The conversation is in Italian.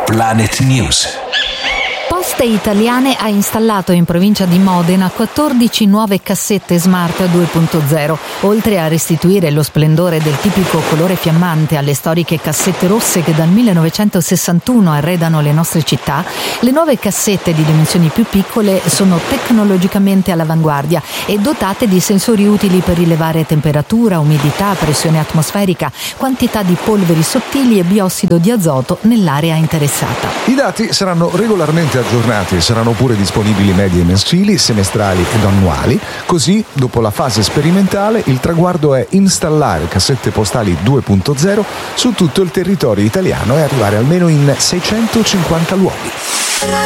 Planet News. Poste Italiane ha installato in provincia di Modena 14 nuove cassette Smart 2.0. Oltre a restituire lo splendore del tipico colore fiammante alle storiche cassette rosse che dal 1961 arredano le nostre città, le nuove cassette di dimensioni più piccole sono tecnologicamente all'avanguardia e dotate di sensori utili per rilevare temperatura, umidità, pressione atmosferica, quantità di polveri sottili e biossido di azoto nell'area interessata. I dati saranno regolarmente aggiornati e saranno pure disponibili medie mensili, semestrali ed annuali. Così, dopo la fase sperimentale, il traguardo è installare cassette postali 2.0 su tutto il territorio italiano e arrivare almeno in 650 luoghi.